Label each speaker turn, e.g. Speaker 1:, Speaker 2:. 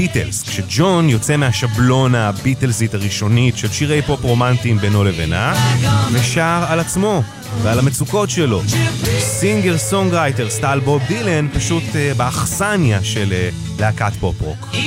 Speaker 1: הביטלס, כשג'ון יוצא מהשבלון הביטלסית הראשונית של שירי פופ רומנטיים בינו לבינה, ושר על עצמו ועל המצוקות שלו. סינגר סונגרייטר סטייל בוב דילן, פשוט באכסניה של להקת פופ רוק.